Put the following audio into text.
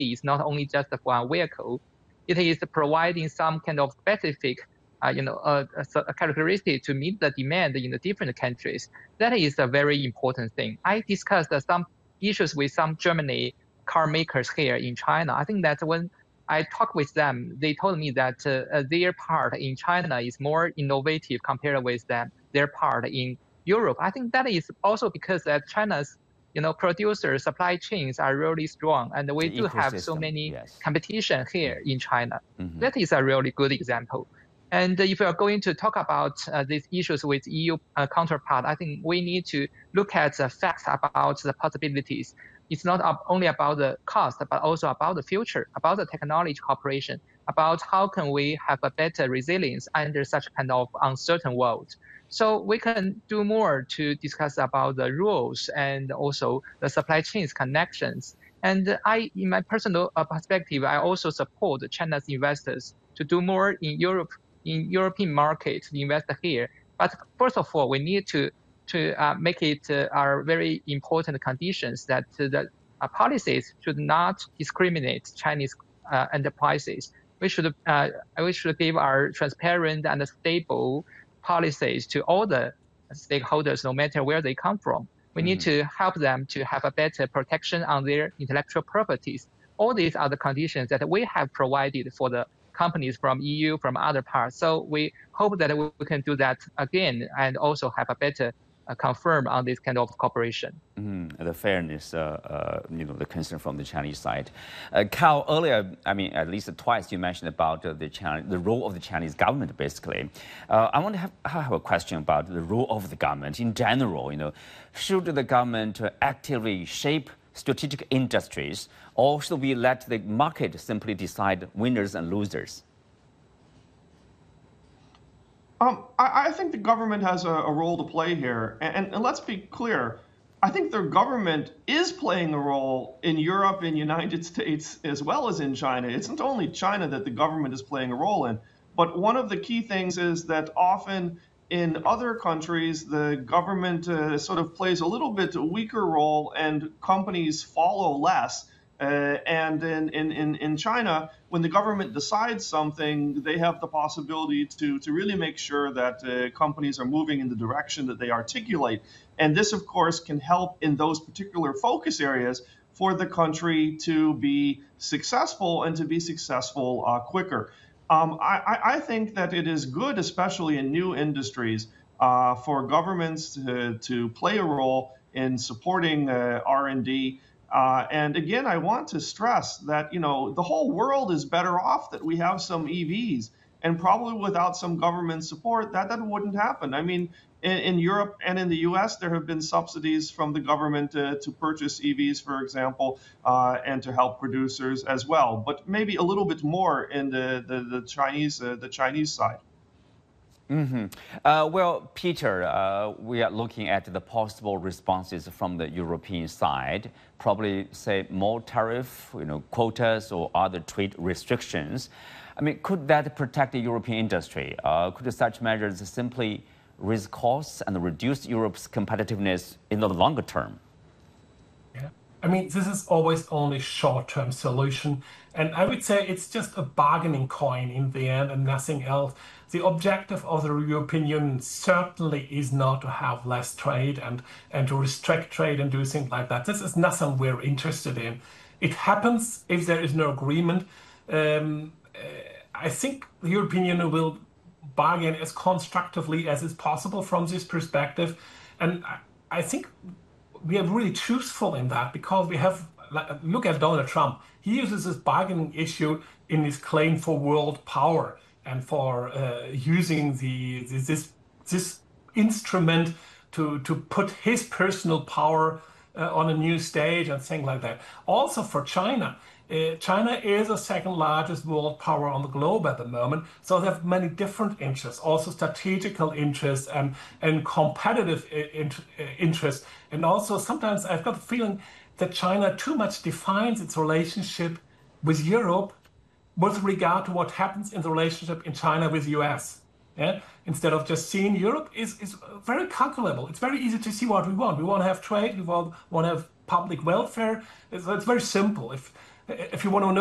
safety is not only just for one vehicle. It is providing some kind of specific a characteristic to meet the demand in the different countries. That is a very important thing. I discussed some issues with some Germany car makers here in China. I think that when I talked with them, they told me that their part in China is more innovative compared with their part in Europe. I think that is also because that China's producers supply chains are really strong, and we do have so many competition here in China. That is a really good example. And if we are going to talk about these issues with EU counterpart, I think we need to look at the facts about the possibilities. It's not only about the cost, but also about the future, about the technology cooperation, about how can we have a better resilience under such kind of uncertain world. So we can do more to discuss about the rules and also the supply chains connections. And in my personal perspective, I also support China's investors to do more in European market, invest here. But first of all, we need to make it our very important conditions that the policies should not discriminate Chinese enterprises. We should give our transparent and stable policies to all the stakeholders, no matter where they come from. We need to help them to have a better protection on their intellectual properties. All these are the conditions that we have provided for the companies from EU, from other parts. So we hope that we can do that again and also have a better confirm on this kind of cooperation. The fairness, the concern from the Chinese side. Cal, earlier, at least twice you mentioned about the role of the Chinese government, basically. I want to have a question about the role of the government in general. Should the government actively shape strategic industries, or should we let the market simply decide winners and losers? I think the government has a role to play here. And let's be clear, I think the government is playing a role in Europe, in the United States, as well as in China. It's not only China that the government is playing a role in, but one of the key things is that often in other countries, the government sort of plays a little bit weaker role and companies follow less. And in China, when the government decides something, they have the possibility to really make sure that companies are moving in the direction that they articulate. And this, of course, can help in those particular focus areas for the country to be successful and to be successful quicker. I think that it is good, especially in new industries, for governments to play a role in supporting R&D. And again, I want to stress that, the whole world is better off that we have some EVs, and probably without some government support, that wouldn't happen. In Europe and in the US, there have been subsidies from the government to purchase EVs, for example, and to help producers as well, but maybe a little bit more in the Chinese side. Well, Peter, we are looking at the possible responses from the European side, probably say more tariff, quotas or other trade restrictions. Could that protect the European industry? Could such measures simply raise costs and reduce Europe's competitiveness in the longer term? Yeah, this is always only short-term solution. And I would say it's just a bargaining coin in the end and nothing else. The objective of the European Union certainly is not to have less trade and to restrict trade and do things like that. This is nothing we're interested in. It happens if there is no agreement. I think the European Union will bargain as constructively as is possible from this perspective. And I think we are really truthful in that, because we have, look at Donald Trump. He uses this bargaining issue in his claim for world power and for using this instrument to put his personal power on a new stage and things like that. Also for China. China is the second largest world power on the globe at the moment, so they have many different interests, also strategical interests and competitive interests. And also sometimes I've got the feeling that China too much defines its relationship with Europe with regard to what happens in the relationship in China with the US. Yeah? Instead of just seeing Europe is very calculable. It's very easy to see what we want. We want to have trade, we want to have public welfare. It's very simple. if you want to know